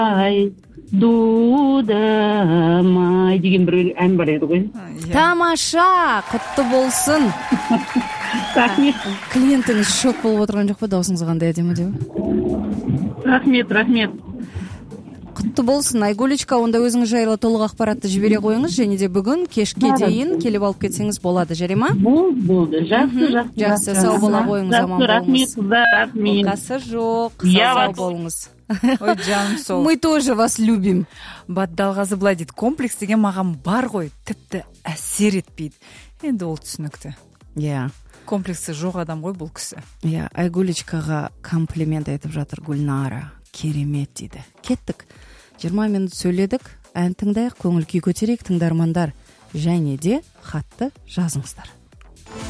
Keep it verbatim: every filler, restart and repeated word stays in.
ай дудамай деген бір ән бар еді ғой. Тамаша, құтты болсын. Рахмет. Клиентіңіз шок болып отырған жоқ па, даусыңыз қандай әдемі деп? Рахмет, рахмет. Құтты болсын. Айгулечка, онда өзіңіз жайлы толық ақпаратты жібере қойыңыз, және де бүгін кешке дейін келіп алып кетсеңіз болады, жарай ма? Болды, болды. Жақсы, жақсы. Жақсы, сау бола қойыңыз, аман болыңыз. Рахмет, рахмет. Қасы жоқ, сау болыңыз. Ой, жаным сол. Мы тоже вас любим. Баддалғазы былай дейді, комплекс деген маған бар ғой, тіпті әсер етпейді. Енді ол түсінікті. Иә. Комплексі жоқ адам ғой бұл кісі. Иә, Айгулечкаға комплимент айтып жатыр Гүлнара. Керемет дейді. Кеттік. жиырма минут сөйледік. Ән тыңдайық, көңіл күй көтерейік тыңдармандар. Және де хатты жазыңыздар.